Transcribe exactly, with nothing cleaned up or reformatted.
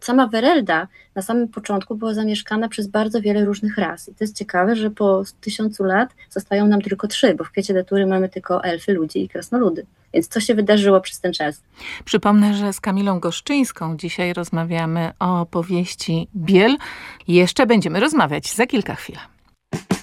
sama Werelda na samym początku była zamieszkana przez bardzo wiele różnych ras. I to jest ciekawe, że po tysiącu lat zostają nam tylko trzy, bo w Kwiecie Natury mamy tylko elfy, ludzi i krasnoludy. Więc co się wydarzyło przez ten czas? Przypomnę, że z Kamilą Goszczyńską dzisiaj rozmawiamy o powieści Biel. Jeszcze będziemy rozmawiać za kilka chwil.